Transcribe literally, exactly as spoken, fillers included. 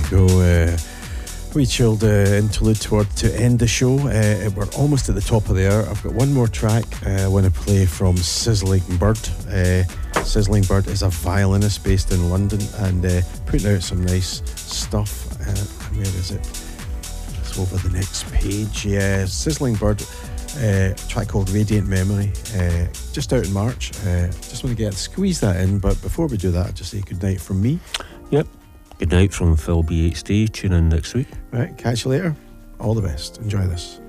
go. Uh, we chilled uh, interlude toward to end the show. Uh, we're almost at the top of the hour. I've got one more track uh, I want to play from Sizzling Bird. Uh, Sizzling Bird is a violinist based in London and uh, putting out some nice stuff. Uh, where is it? It's over the next page. Yeah, Sizzling Bird. Uh, a track called Radiant Memory, uh, just out in March. Uh, just want to get squeeze that in, but before we do that, I'll just say good night from me. Yep. Good night from Phil B H D. Tune in next week. Right, catch you later. All the best. Enjoy this.